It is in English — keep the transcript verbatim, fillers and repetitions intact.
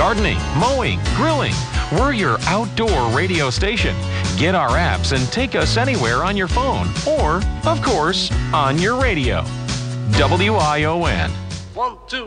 gardening, mowing, grilling. We're your outdoor radio station. Get our apps and take us anywhere on your phone or, of course, on your radio. W I O N. One, two.